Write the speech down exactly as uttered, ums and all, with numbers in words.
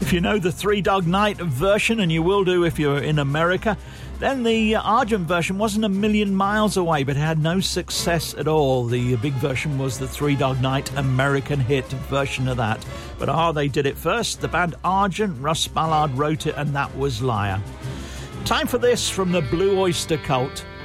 If you know the Three Dog Night version, and you will do if you're in America, then the Argent version wasn't a million miles away, but had no success at all. The big version was the Three Dog Night American hit version of that. But ah, they did it first. The band Argent, Russ Ballard wrote it, and that was Liar. Time for this from the Blue Oyster Cult.